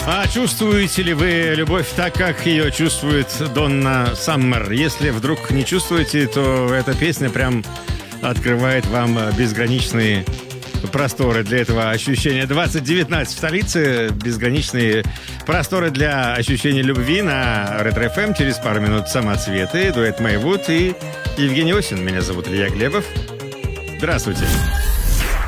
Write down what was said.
А чувствуете ли вы любовь так, как ее чувствует Донна Саммер? Если вдруг не чувствуете, то эта песня прям открывает вам безграничные просторы для этого ощущения. 2019 в столице. Безграничные просторы для ощущения любви на Ретро-ФМ. Через пару минут «Самоцветы», дуэт Мэйвуд и Евгений Осин. Меня зовут Илья Глебов. Здравствуйте.